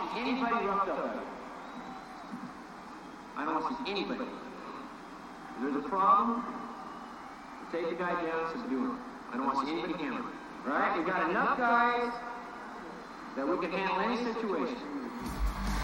see anybody roughed up out here. I don't want to see anybody. If there's a problem, take the guy down and subdue him. I don't want to see anybody hammered. All right? We've got enough guys that we can handle any situation.